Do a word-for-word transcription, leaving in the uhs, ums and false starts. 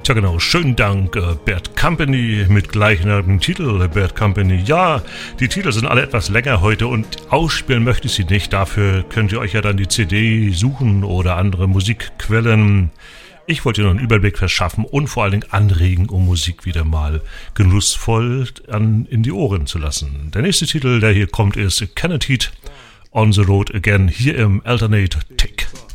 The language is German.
Tja genau, schönen Dank, äh, Bad Company mit gleichnamigen Titel, Bad Company. Ja, die Titel sind alle etwas länger heute und ausspielen möchte ich sie nicht. Dafür könnt ihr euch ja dann die C D suchen oder andere Musikquellen. Ich wollte dir noch einen Überblick verschaffen und vor allen Dingen anregen, um Musik wieder mal genussvoll an, in die Ohren zu lassen. Der nächste Titel, der hier kommt, ist Kenneth Heat, On the Road Again, hier im Alternate Take.